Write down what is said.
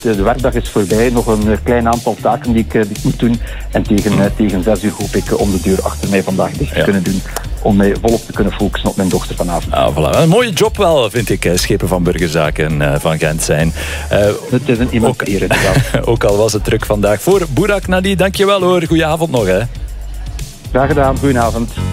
De werkdag is voorbij, nog een klein aantal taken die ik moet doen. En tegen 6 uur hoop ik om de deur achter mij vandaag dicht te kunnen doen. Om mij volop te kunnen focussen op mijn dochter vanavond. Voilà. Een mooie job wel, vind ik, schepen van burgerzaken van Gent zijn. Het is een iemand eer, inderdaad. Ook al was het druk vandaag. Voor Burak Nadi, dankjewel hoor. Goedenavond nog. Hè. Graag gedaan, goedenavond.